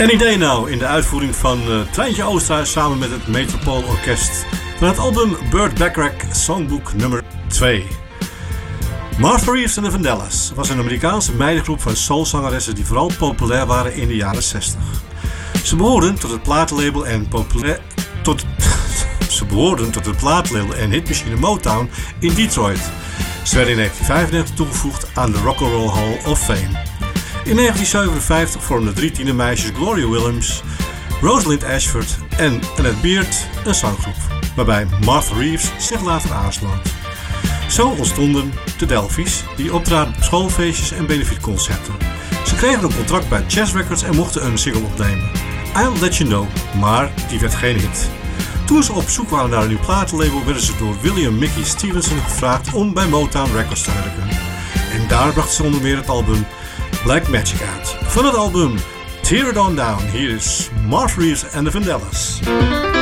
Any Day Now in de uitvoering van Treintje Oosterhuis samen met het Metropool Orkest van het album Burt Bacharach Songbook nummer 2. Martha Reeves en de Vandellas was een Amerikaanse meidengroep van soulzangeressen die vooral populair waren in de jaren 60. Ze behoorden tot het platenlabel en hitmachine Motown in Detroit. Ze werden in 1995 toegevoegd aan de Rock and Roll Hall of Fame. In 1957 vormden 3 tienermeisjes Gloria Williams, Rosalind Ashford en Annette Beard een zanggroep, waarbij Martha Reeves zich later aansloot. Zo ontstonden de Delphi's, die optraden op schoolfeestjes en benefietconcerten. Ze kregen een contract bij Chess Records en mochten een single opnemen, I'll Let You Know, maar die werd geen hit. Toen ze op zoek waren naar een nieuw platenlabel, werden ze door William Mickey Stevenson gevraagd om bij Motown Records te werken. En daar brachten ze onder meer het album Black Magic uit. Van het album Tear It On Down, hier is Martha Reeves and the Vandellas.